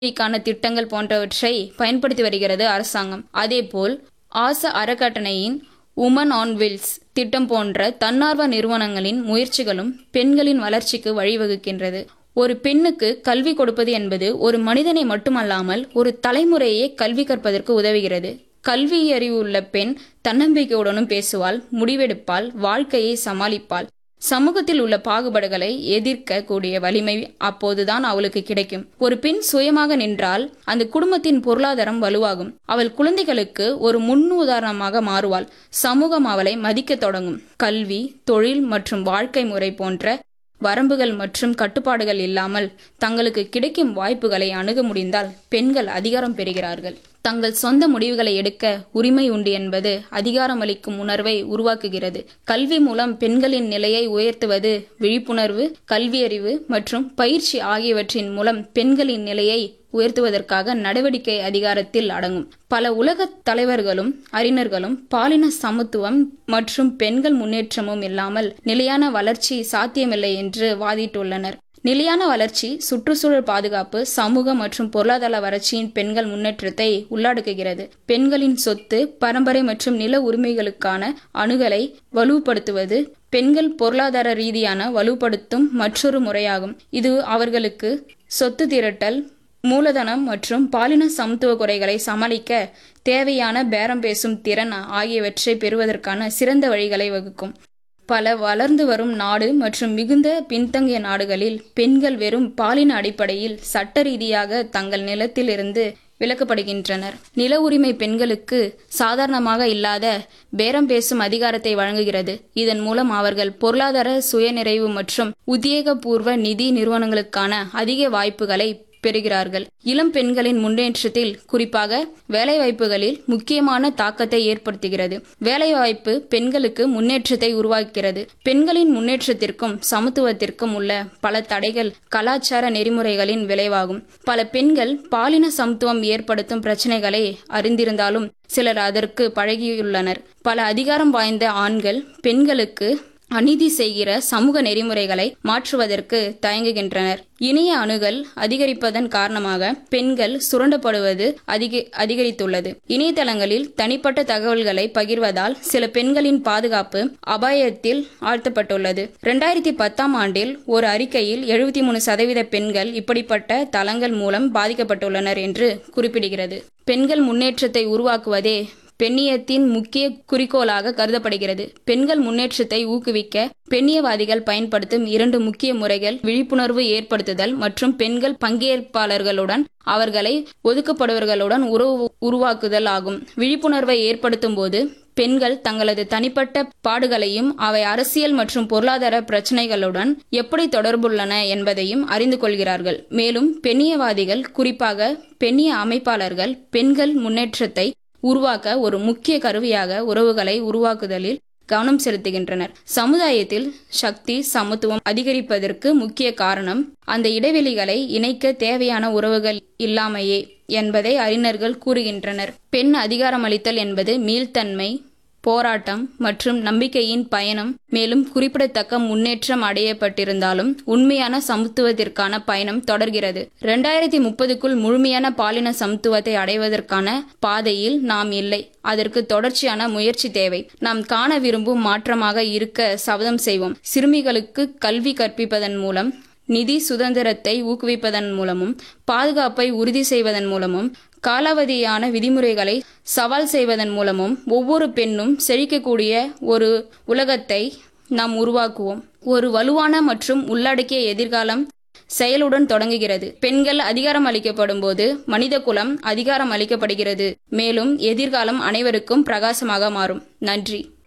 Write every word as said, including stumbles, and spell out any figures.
க்கான திட்டங்கள் போன்றவற்றை பயன்படுத்தி வருகிறது அரசாங்கம். அதேபோல் ஆசா அறக்கட்டளையின் உமன் ஆன் வீல்ஸ் திட்டம் போன்ற தன்னார்வ நிறுவனங்களின் முயற்சிகளும் பெண்களின் வளர்ச்சிக்கு வழிவகுக்கின்றது. ஒரு பெண்ணுக்கு கல்வி கொடுப்பது என்பது ஒரு மனிதனை மட்டுமல்லாமல் ஒரு தலைமுறையே கல்வி கற்பதற்கு உதவுகிறது. கல்வியறிவு உள்ள பெண் தன்னம்பிக்கையுடனும் பேசுவாள், முடிவெடுப்பாள், வாழ்க்கையை சமாளிப்பாள். சமூகத்தில் உள்ள பாகுபாடுகளை எதிர்க்க கூடிய வலிமை அப்போதுதான் அவளுக்கு கிடைக்கும். ஒரு பெண் சுயமாக நின்றால் அந்த குடும்பத்தின் பொருளாதாரம் வலுவாகும். அவள் குழந்தைகளுக்கு ஒரு முன்னுதாரணமாக மாறுவாள். சமூகம் அவளை மதிக்க தொடங்கும். கல்வி, தொழில் மற்றும் வாழ்க்கை முறை போன்ற வரம்புகள் மற்றும் கட்டுப்பாடுகள் இல்லாமல் தங்களுக்கு கிடைக்கும் வாய்ப்புகளை அணுக முடிந்தால் பெண்கள் அதிகாரம் பெறுகிறார்கள். தங்கள் சொந்த முடிவுகளை எடுக்க உரிமை உண்டு என்பது அதிகாரமளிக்கும் உணர்வை உருவாக்குகிறது. கல்வி மூலம் பெண்களின் நிலையை உயர்த்துவது விழிப்புணர்வு, கல்வியறிவு மற்றும் பயிற்சி ஆகியவற்றின் மூலம் பெண்களின் நிலையை உயர்த்துவதற்காக நடவடிக்கை அதிகாரத்தில் அடங்கும். பல உலக தலைவர்களும் அறிஞர்களும் பாலின சமத்துவம் மற்றும் பெண்கள் முன்னேற்றமும் இல்லாமல் நிலையான வளர்ச்சி சாத்தியமில்லை என்று வாதிட்டுள்ளனர். நிலையான வளர்ச்சி, சுற்றுச்சூழல் பாதுகாப்பு, சமூக மற்றும் பொருளாதார வளர்ச்சியின் பெண்கள் முன்னேற்றத்தை உள்ளடக்குகிறது. பெண்களின் சொத்து, பரம்பரை மற்றும் நில உரிமைகளுக்கான அணுகலை வலுப்படுத்துவது பெண்கள் பொருளாதார ரீதியான வலுப்படுத்தும் மற்றொரு முறையாகும். இது அவர்களுக்கு சொத்து திரட்டல், மூலதனம் மற்றும் பாலின சமத்துவ குறைகளை சமாளிக்க தேவையான பேரம் பேசும் திறன் ஆகியவற்றை பெறுவதற்கான சிறந்த வழிகளை வகுக்கும். பல வளர்ந்து வரும் நாடு மற்றும் மிகுந்த பின்தங்கிய நாடுகளில் பெண்கள் வெறும் பாலின அடிப்படையில் சட்ட ரீதியாக தங்கள் நிலத்திலிருந்து விலக்கப்படுகின்றனர். நில உரிமை பெண்களுக்கு சாதாரணமாக இல்லாத பேரம் பேசும் அதிகாரத்தை வழங்குகிறது. இதன் மூலம் அவர்கள் பொருளாதார சுயநிறைவு மற்றும் உத்தியோகபூர்வ நிதி நிறுவனங்களுக்கான அதிக வாய்ப்புகளை பெறுகிறார்கள். இளம் பெண்களின் முன்னேற்றத்தில், குறிப்பாக வேலைவாய்ப்புகளில் முக்கியமான தாக்கத்தை ஏற்படுத்துகிறது. வேலைவாய்ப்பு பெண்களுக்கு முன்னேற்றத்தை உருவாக்குகிறது. பெண்களின் முன்னேற்றத்திற்கும் சமத்துவத்திற்கும் உள்ள பல தடைகள் கலாச்சார நெறிமுறைகளின் விளைவாகும். பல பெண்கள் பாலின சமத்துவம் ஏற்படுத்தும் பிரச்சனைகளை அறிந்திருந்தாலும் சிலர் அதற்கு பழகியுள்ளனர். பல அதிகாரம் வாய்ந்த ஆண்கள் பெண்களுக்கு அநீதி செய்கிற சமூக நெறிமுறைகளை மாற்றுவதற்கு தயங்குகின்றனர். இணைய அணுகல் அதிகரிப்பதன் காரணமாக பெண்கள் சுரண்டப்படுவது அதிக அதிகரித்துள்ளது. இணையதளங்களில் தனிப்பட்ட தகவல்களை பகிர்வதால் சில பெண்களின் பாதுகாப்பு அபாயத்தில் ஆழ்த்தப்பட்டுள்ளது. இரண்டாயிரத்தி பத்தாம் ஆண்டில் ஒரு அறிக்கையில் எழுபத்தி மூணு சதவீத பெண்கள் இப்படிப்பட்ட தளங்கள் மூலம் பாதிக்கப்பட்டுள்ளனர் என்று குறிப்பிடுகிறது. பெண்கள் முன்னேற்றத்தை உருவாக்குவதே பெண்ணியத்தின் முக்கிய குறிக்கோளாக கருதப்படுகிறது. பெண்கள் முன்னேற்றத்தை ஊக்குவிக்க பெண்ணியவாதிகள் பயன்படுத்தும் இரண்டு முக்கிய முறைகள் விழிப்புணர்வு ஏற்படுத்துதல் மற்றும் பெண்கள் பங்கேற்பாளர்களுடன் அவர்களை ஒதுக்கப்படுவர்களுடன் உறவு உருவாக்குதல் ஆகும். விழிப்புணர்வை ஏற்படுத்தும் போது பெண்கள் தங்களது தனிப்பட்ட பாடுகளையும் அவை அரசியல் மற்றும் பொருளாதார பிரச்சனைகளுடன் எப்படி தொடர்புள்ளன என்பதையும் அறிந்து கொள்கிறார்கள். மேலும் பெண்ணியவாதிகள், குறிப்பாக பெண்ணிய அமைப்பாளர்கள், பெண்கள் முன்னேற்றத்தை உருவாக்க ஒரு முக்கிய கருவியாக உறவுகளை உருவாக்குதலில் கவனம் செலுத்துகின்றனர். சமுதாயத்தில் சக்தி சமத்துவம் அதிகரிப்பதற்கு முக்கிய காரணம் அந்த இடைவெளிகளை இணைக்க தேவையான உறவுகள் இல்லாமையே என்பதை அறிஞர்கள் கூறுகின்றனர். பெண் அதிகாரமளித்தல் என்பது மீள்தன்மை, போராட்டம் மற்றும் நம்பிக்கையின் பயணம். மேலும் குறிப்பிடத்தக்க முன்னேற்றம் அடையப்பட்டிருந்தாலும் உண்மையான சமத்துவத்திற்கான பயணம் தொடர்கிறது. இரண்டாயிரத்தி முப்பதுக்குள் முழுமையான பாலின சமத்துவத்தை அடைவதற்கான பாதையில் நாம் இல்லை. அதற்கு தொடர்ச்சியான முயற்சி தேவை. நாம் காண விரும்பும் மாற்றமாக இருக்க சபதம் செய்வோம். சிறுமிகளுக்கு கல்வி கற்பிப்பதன் மூலம், நிதி சுதந்திரத்தை ஊக்குவிப்பதன் மூலமும், பாதுகாப்பை உறுதி செய்வதன் மூலமும், காலாவதியான விதிமுறைகளை சவால் செய்வதன் மூலமும் ஒவ்வொரு பெண்ணும் செழிக்கக்கூடிய ஒரு உலகத்தை நாம் உருவாக்குவோம். ஒரு வலுவான மற்றும் உள்ளடக்கிய எதிர்காலம் செயலுடன் தொடங்குகிறது. பெண்கள் அதிகாரம் அளிக்கப்படும் போது மனித குலம் அதிகாரம் அளிக்கப்படுகிறது. மேலும் எதிர்காலம் அனைவருக்கும் பிரகாசமாக மாறும். நன்றி.